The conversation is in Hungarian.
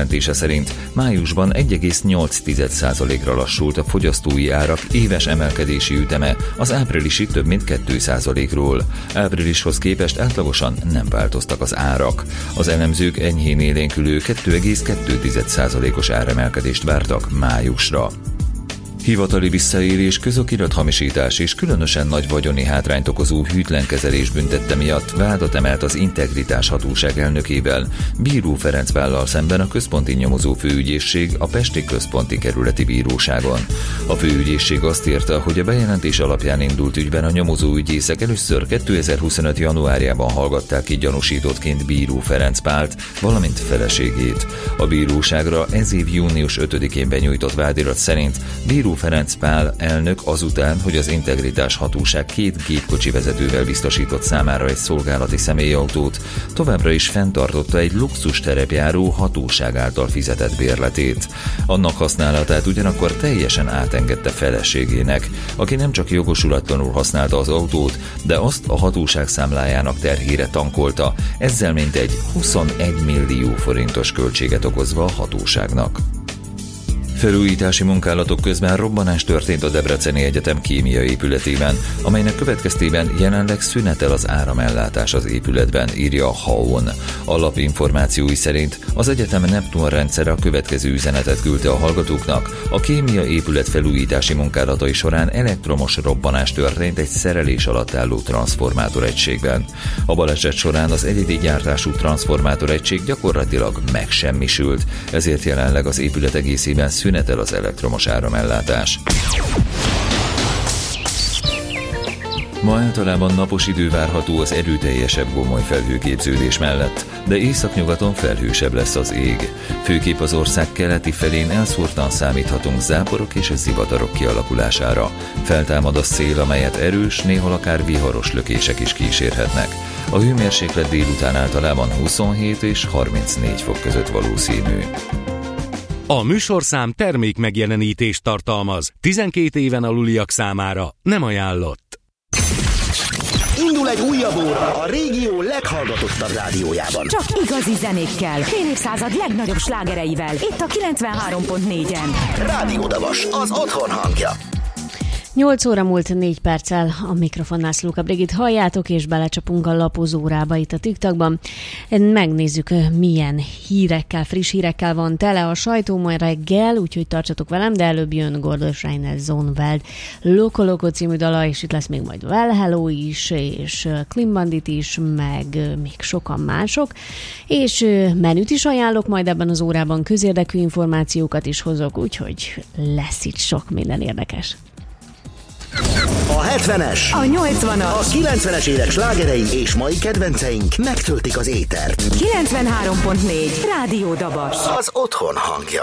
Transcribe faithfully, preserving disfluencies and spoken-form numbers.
bejelentése szerint májusban egy egész nyolc százalékra lassult a fogyasztói árak éves emelkedési üteme, az áprilisi több mint két százalékról. Áprilishoz képest átlagosan nem változtak az árak. Az elemzők enyhén élénkülő két egész kettő százalékos áremelkedést vártak májusra. Hivatali visszaélés, közokirathamisítás és különösen nagy vagyoni hátrányt okozó hűtlen kezelés büntette miatt vádat emelt az Integritás Hatóság elnökével, Bíró Ferenc Pállal szemben a Központi Nyomozó Főügyészség a Pesti Központi Kerületi Bíróságon. A főügyészség azt írta, hogy a bejelentés alapján indult ügyben a nyomozóügyészek először kétezer-huszonöt januárjában hallgatták ki gyanúsítottként Bíró Ferenc Pált, valamint feleségét. A bíróságra ez év június ötödikén benyújtott vádirat szerint Bíró Ferenc Pál elnök azután, hogy az Integritás Hatóság két gépkocsi vezetővel biztosított számára egy szolgálati személyautót, továbbra is fenntartotta egy luxus terepjáró hatóság által fizetett bérletét. Annak használatát ugyanakkor teljesen átengedte feleségének, aki nem csak jogosulatlanul használta az autót, de azt a hatóság számlájának terhére tankolta, ezzel mintegy huszonegy millió forintos költséget okozva a hatóságnak. Felújítási munkálatok közben robbanás történt a Debreceni Egyetem kémia épületében, amelynek következtében jelenleg szünetel az áramellátás az épületben, írja a há o-n. Alapinformációi szerint az egyetem Neptun rendszere a következő üzenetet küldte a hallgatóknak: a kémia épület felújítási munkálatai során elektromos robbanás történt egy szerelés alatt álló transformátoregységben. A baleset során az egyedi gyártású transformátoregység gyakorlatilag megsemmisült, ezért jelenleg az épület egészében szünetel az elektromos áramellátás. Ma általában napos idő várható az erőteljesebb gomoly felhőképződés mellett, de északnyugaton felhősebb lesz az ég. Főképp az ország keleti felén elszórtan számíthatunk záporok és zivatarok kialakulására. Feltámad a szél, amelyet erős, néhol akár viharos lökések is kísérhetnek. A hőmérséklet délután általában huszonhét és harmincnégy fok között valószínű. A műsorszám termék megjelenítést tartalmaz. tizenkét éven aluliak számára nem ajánlott. Indul egy újabb óra a régió leghallgatottabb rádiójában. Csak igazi zenékkel, fél évszázad legnagyobb slágereivel. Itt a kilencvenhárom pont négyen. Rádió Davas, az otthon hangja. nyolc óra múlt négy perccel, a mikrofonnál Szlóka Brigit halljátok, és belecsapunk a lapozórába itt a TikTokban. Megnézzük, milyen hírekkel, friss hírekkel van tele a sajtó ma reggel, úgyhogy tartsatok velem, de előbb jön Gordon Schreiner Zonveld Loco Loco című dala, és itt lesz még majd Well Hello is, és Clean Bandit is, meg még sokan mások, és menüt is ajánlok majd ebben az órában, közérdekű információkat is hozok, úgyhogy lesz itt sok minden érdekes. A hetvenes, a nyolcvanas, a kilencvenes évek slágerei és mai kedvenceink megtöltik az étert. kilencvenhárom pont négy. Rádió Dabas. Az otthon hangja.